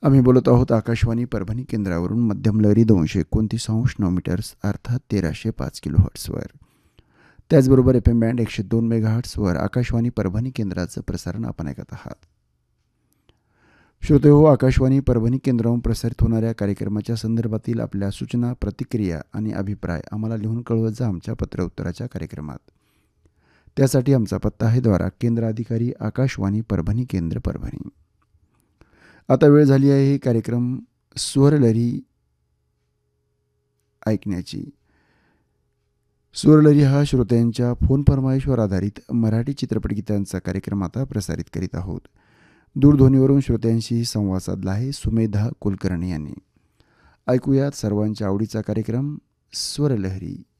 आम्ही बोलत आहोत आकाशवाणी परभणी केंद्रावरून मध्यम लहरी 229.9 मीटर्स अर्थात 1305 किलोहर्ट्सवर. त्याचबरोबर FM बँड 102 मेगाहर्ट्सवर आकाशवाणी परभणी केंद्राचं प्रसारण आपण ऐकत आहात. श्रोते हो, आकाशवाणी परभणी केंद्रावरून प्रसारित होणाऱ्या कार्यक्रमाच्या संदर्भातील आपल्या सूचना, प्रतिक्रिया आणि अभिप्राय आम्हाला लिहून कळवत जा आमच्या पत्र उत्तराच्या कार्यक्रमात. त्यासाठी आमचा पत्ता आहे द्वारा केंद्र अधिकारी आकाशवाणी परभणी केंद्र परभणी. आता वेळ झाली आहे ही कार्यक्रम स्वरलहरी ऐकण्याची. स्वरलहरी हा श्रोत्यांच्या फोन फरमाईशवर आधारित मराठी चित्रपटगीतांचा कार्यक्रम आता प्रसारित करीत आहोत. दूरध्वनीवरून श्रोत्यांशी संवाद साधला आहे सुमेधा कुलकर्णी यांनी. ऐकूयात सर्वांच्या आवडीचा कार्यक्रम स्वरलहरी.